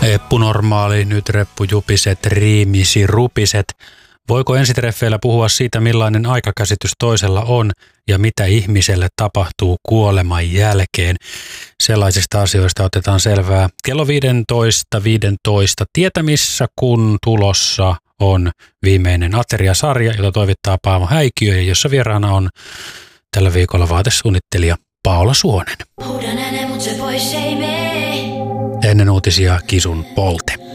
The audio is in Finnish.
Eppunormaali, nyt reppujupiset, riimisi rupiset. Voiko ensitreffeillä puhua siitä, millainen aikakäsitys toisella on ja mitä ihmiselle tapahtuu kuoleman jälkeen? Sellaisista asioista otetaan selvää kello 15.15. Tietämissä, kun tulossa on viimeinen ateriasarja, jota toivittaa Paavo Häikiö ja jossa vieraana on tällä viikolla vaatesuunnittelija Paula Suonen. Ennen uutisia Kisun Polte.